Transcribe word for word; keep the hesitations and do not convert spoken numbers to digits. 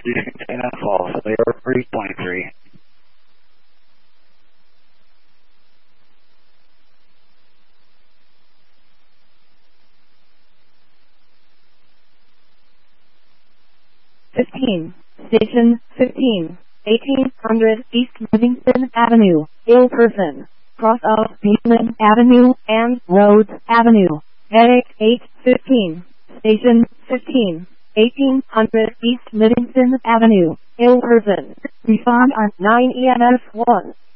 Using ten F false, they are three twenty-three. Fifteen. Station fifteen. Eighteen hundred East Livingston Avenue, ill person. Cross of Beekman Avenue and Rhodes Avenue. Headache eight fifteen. Station fifteen. eighteen hundred East Livingston Avenue, ill person. Respond on nine E M S one.